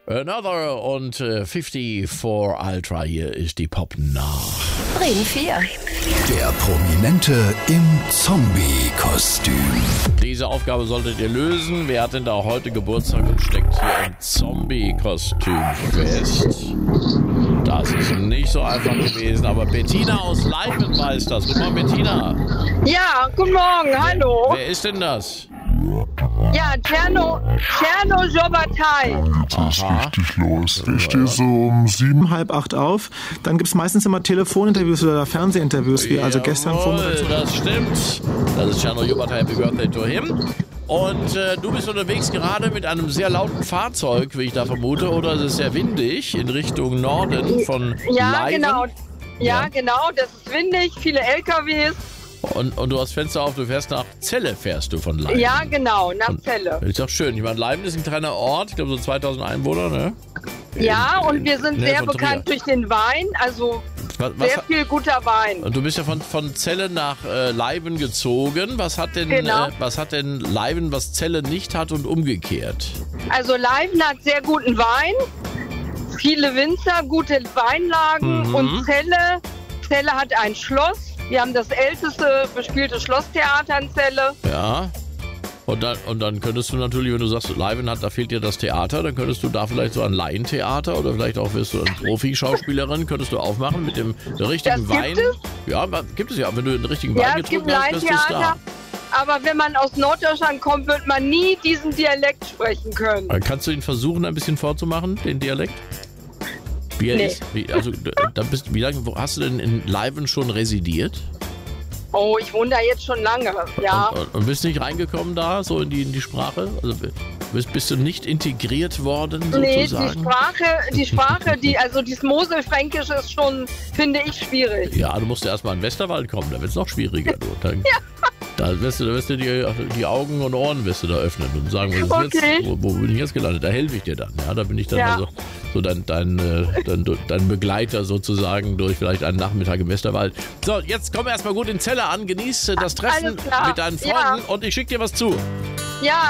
Another und 54 Ultra. Hier ist die Pop-Nacht. Bremen 4. Der Prominente im Zombie-Kostüm. Diese Aufgabe solltet ihr lösen. Wer hat denn da heute Geburtstag und steckt hier im Zombie-Kostüm fest? Das ist nicht so einfach gewesen, aber Bettina aus Leiben weiß das. Guten Morgen, Bettina. Ja, guten Morgen, hallo. Wer ist denn das? Ja, Tscherno Jobatai. Jetzt ist richtig los. Ich stehe so um 7, halb 8 auf. Dann gibt es meistens immer Telefoninterviews oder Fernsehinterviews, wie also gestern Vormittag. Das stimmt. Das ist Tscherno Jobatai, Happy Birthday to him. Und du bist unterwegs gerade mit einem sehr lauten Fahrzeug, wie ich da vermute, oder es ist sehr windig in Richtung Norden von Leiben. Genau. Ja, genau, das ist windig, viele LKWs. Und du hast Fenster auf, du fährst nach Celle, fährst du von Leiben. Ja, genau, nach Celle. Ist doch schön. Ich meine, Leiben ist ein kleiner Ort, ich glaube so 2000 Einwohner, ne? Ja, und wir sind sehr bekannt Trier. durch den Wein, also sehr viel guter Wein. Und du bist ja von Celle nach Leiben gezogen. Was hat denn Leiben, was Celle nicht hat und umgekehrt? Also Leiben hat sehr guten Wein, viele Winzer, gute Weinlagen und Celle hat ein Schloss. Wir haben das älteste bespielte Schlosstheater in Celle. Ja. Und dann könntest du natürlich, wenn du sagst, Leiben hat, da fehlt dir das Theater, dann könntest du da vielleicht so ein Laientheater oder vielleicht auch wirst du eine Profi-Schauspielerin, könntest du aufmachen mit dem richtigen Wein. Ja, gibt es ja. Wenn du den richtigen Wein getrunken hast, bist du Star. Aber wenn man aus Norddeutschland kommt, wird man nie diesen Dialekt sprechen können. Kannst du ihn versuchen, ein bisschen vorzumachen, den Dialekt? Wie er ist? Wie lange hast du denn in Leiben schon residiert? Oh, ich wohne da jetzt schon lange, ja. Und bist nicht reingekommen da, so in die Sprache? Also bist du nicht integriert worden, sozusagen? Nee, dieses Moselfränkisch ist schon, finde ich, schwierig. Ja, du musst erst mal in den Westerwald kommen, da wird es noch schwieriger. Da wirst du die Augen und Ohren wirst du da öffnen und sagen, was ist jetzt? Wo bin ich jetzt gelandet? Da helfe ich dir dann. Ja, da bin ich dann also so dein Begleiter sozusagen durch vielleicht einen Nachmittag im Westerwald. So, jetzt komm erstmal gut in Celle an, genieß das Treffen mit deinen Freunden und ich schicke dir was zu. Ja.